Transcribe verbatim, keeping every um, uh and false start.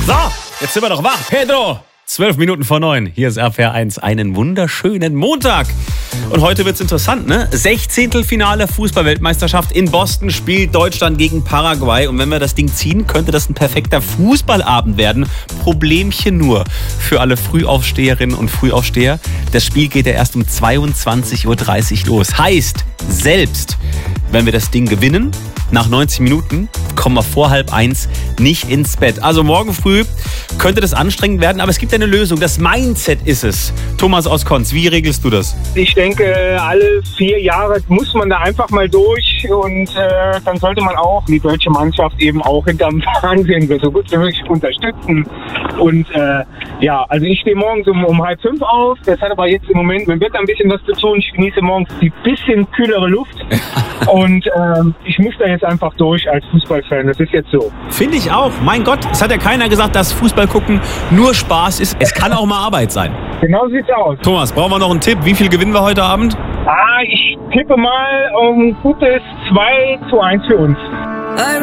So, jetzt sind wir doch wach. Pedro, zwölf Minuten vor neun. Hier ist R P R eins. Einen wunderschönen Montag. Und heute wird's interessant, ne? Sechzehntelfinale Fußball-Weltmeisterschaft in Boston spielt Deutschland gegen Paraguay. Und wenn wir das Ding ziehen, könnte das ein perfekter Fußballabend werden. Problemchen nur für alle Frühaufsteherinnen und Frühaufsteher. Das Spiel geht ja erst um zweiundzwanzig Uhr dreißig los. Heißt, selbst wenn wir das Ding gewinnen, nach neunzig Minuten kommen wir vor halb eins nicht ins Bett. Also morgen früh könnte das anstrengend werden, aber es gibt eine Lösung. Das Mindset ist es. Thomas aus Konz, wie regelst du das? Ich denke, alle vier Jahre muss man da einfach mal durch und äh, dann sollte man auch die deutsche Mannschaft eben auch hinterm Fernsehen so gut wie möglich unterstützen. Und äh, ja, also ich stehe morgens um, um halb fünf auf. Das hat aber jetzt im Moment mit dem Wetter ein bisschen was zu tun. Ich genieße morgens die bisschen kühlere Luft und ähm, ich muss da jetzt einfach durch als Fußballfan. Das ist jetzt so. Finde ich auch. Mein Gott, es hat ja keiner gesagt, dass Fußball gucken nur Spaß ist. Es kann auch mal Arbeit sein. Genau sieht's aus. Thomas, brauchen wir noch einen Tipp? Wie viel gewinnen wir heute Abend? Ah, ich tippe mal um gutes zwei zu eins für uns.